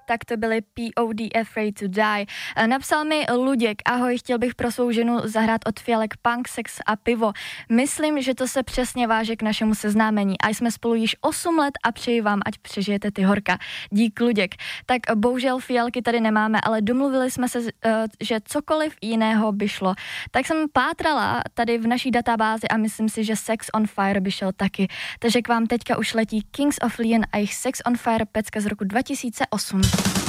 Tak to byly POD Afraid to Die. Napsal mi Luděk, ahoj, chtěl bych pro svou ženu zahrát od Fialek Punk, Sex a pivo. Myslím, že to se přesně váže k našemu seznámení a jsme spolu již 8 let a přeji vám, ať přežijete ty horka. Dík, Luděk. Tak bohužel Fialky tady nemáme, ale domluvili jsme se, že cokoliv jiného by šlo. Tak jsem pátrala tady v naší databázi a myslím si, že Sex on Fire by šel taky. Takže k vám teďka už letí Kings of Leon a jejich Sex on Fire pecka z roku 2008.